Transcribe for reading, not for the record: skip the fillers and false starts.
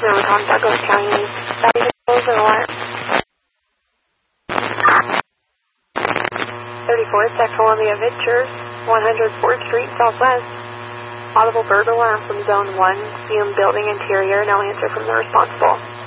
Number on Douglas County. That is alarm. 34th at Columbia Pictures, 104th Street Southwest. Audible bird alarm from Zone 1. Fume building interior. No answer from the responsible.